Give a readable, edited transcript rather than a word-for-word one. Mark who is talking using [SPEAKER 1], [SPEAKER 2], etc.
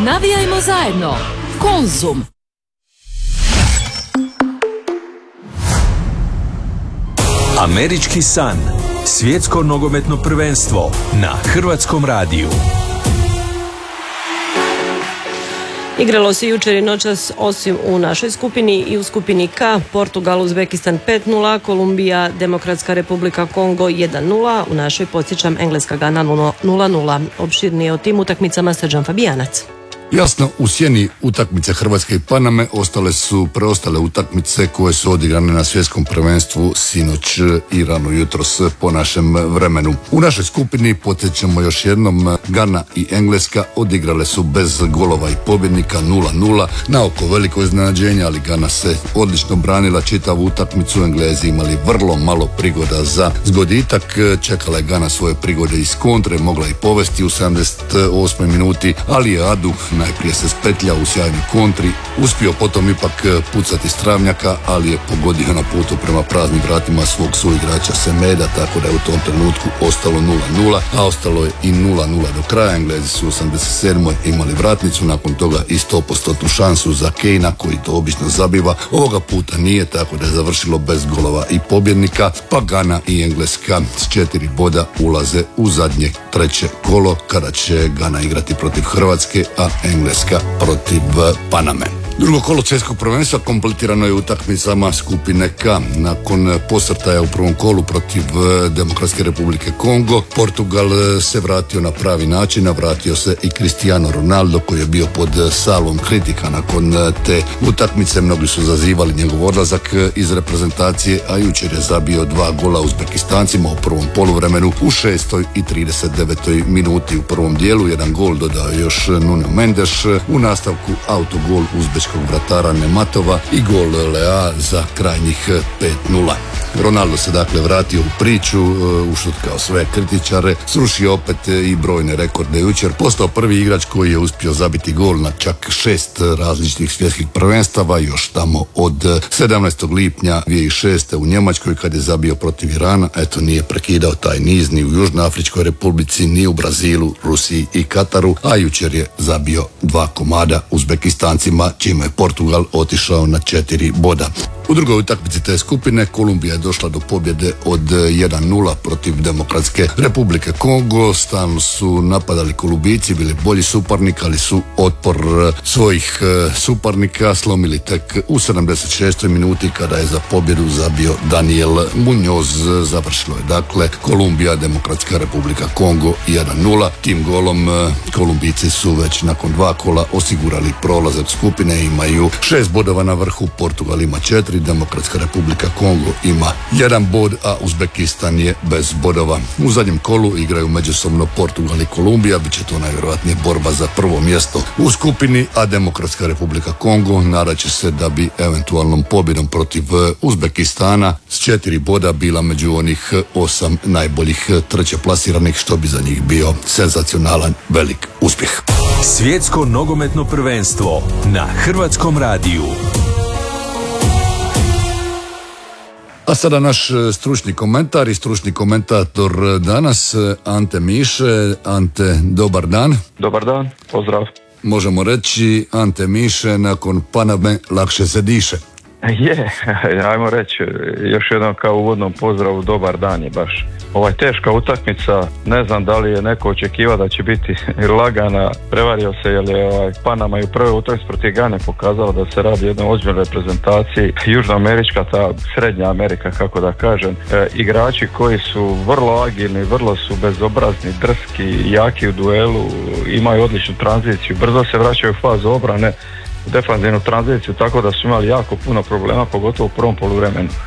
[SPEAKER 1] Navijajmo zajedno. Konzum.
[SPEAKER 2] Američki san. Svjetsko nogometno prvenstvo na Hrvatskom radiju.
[SPEAKER 3] Igralo se jučer i noćas osim u našoj skupini i u skupini K. Portugal, Uzbekistan 5-0, Kolumbija, Demokratska Republika Kongo 1-0, u našoj podsjećam Engleska Gana 0-0. Opširnije o tim utakmicama Srđan Fabijanac.
[SPEAKER 4] Jasno, u sjeni utakmice Hrvatske i Paname ostale su preostale utakmice koje su odigrane na svjetskom prvenstvu sinoć i rano jutros po našem vremenu. U našoj skupini, podsjećamo još jednom, Gana i Engleska odigrale su bez golova i pobjednika 0-0. Na oko veliko iznenađenje, ali Gana se odlično branila čitavu utakmicu. Englezi imali vrlo malo prigoda za zgoditak. Čekala je Gana svoje prigode iz kontre, mogla i povesti u 78. minuti, ali je Adu najprije se spetlja u sjajnoj kontri, uspio potom ipak pucati Stravnjaka, ali je pogodio na putu prema praznim vratima svog suigrača Semeda, tako da je u tom trenutku ostalo 0-0, a ostalo je i 0-0 do kraja. Englezi su u 87. imali vratnicu, nakon toga i 100% šansu za Kejna, koji to obično zabiva. Ovoga puta nije, tako da je završilo bez golova i pobjednika, pa Gana i Engleska s 4 boda ulaze u zadnje treće kolo, kada će Gana igrati protiv Hrvatske, a Engleska protiv Paname. Drugo kolo svjetskog prvenstva kompletirano je utakmicama skupine K. Nakon posrtaja u prvom kolu protiv Demokratske Republike Kongo, Portugal se vratio na pravi način, a vratio se i Cristiano Ronaldo, koji je bio pod salvom kritika nakon te utakmice. Mnogi su zazivali njegov odlazak iz reprezentacije, a jučer je zabio 2 gola Uzbekistancima u prvom poluvremenu u 6. i 39. minuti. U prvom dijelu jedan gol dodao još Nuno Mendes, u nastavku autogol uzbečkog vratara Nematova i gol Lea za krajnjih 5-0. Ronaldo se dakle vratio u priču, ušutkao sve kritičare, srušio opet i brojne rekorde jučer, postao prvi igrač koji je uspio zabiti gol na čak 6 različitih svjetskih prvenstava, još tamo od 17. lipnja 2006. u Njemačkoj kad je zabio protiv Irana. Eto, nije prekidao taj niz ni u Južnoafričkoj Republici, ni u Brazilu, Rusiji i Kataru, a jučer je zabio 2 komada Uzbekistancima, čime je Portugal otišao na 4 boda. U drugoj utakmici te skupine Kolumbija je došla do pobjede od 1-0 protiv Demokratske Republike Kongo. Stalno su napadali Kolumbijci, bili bolji suparnik, ali su otpor svojih suparnika slomili tek u 76. minuti kada je za pobjedu zabio Daniel Muñoz. Završilo je dakle Kolumbija, Demokratska Republika Kongo 1-0. Tim golom Kolumbijci su već nakon 2 kola osigurali prolazak skupine, imaju 6 bodova na vrhu, Portugal ima 4, Demokratska Republika Kongo ima 1 bod, a Uzbekistan je bez bodova. U zadnjem kolu igraju međusobno Portugal i Kolumbija, bit će to najvjerojatnije borba za prvo mjesto u skupini, a Demokratska Republika Kongo nadaće se da bi eventualnom pobjedom protiv Uzbekistana s 4 boda bila među onih 8 najboljih trećeplasiranih, što bi za njih bio senzacionalan velik uspjeh.
[SPEAKER 2] Svjetsko nogometno prvenstvo na Hrvatskom radiju.
[SPEAKER 4] A sada naš stručni komentar i stručni komentator danas, Ante Miše. Ante, dobar dan.
[SPEAKER 5] Dobar dan, pozdrav.
[SPEAKER 4] Možemo reći, Ante Miše, nakon Paname lakše se diše.
[SPEAKER 5] Je, ajmo reći, još jednom kao uvodnom pozdravu, dobar dan je baš. Teška utakmica, ne znam da li je neko očekivao da će biti lagana, prevario se jer je Panama i u prvoj utakmici protiv Gane pokazala da se radi o jednoj ozbiljnoj reprezentaciji. Južnoamerička, ta srednja Amerika, kako da kažem, igrači koji su vrlo agilni, vrlo su bezobrazni, drski, jaki u duelu, imaju odličnu tranziciju, brzo se vraćaju u fazu obrane, defanzivnu tranziciju, tako da su imali jako puno problema, pogotovo u prvom poluvremenu.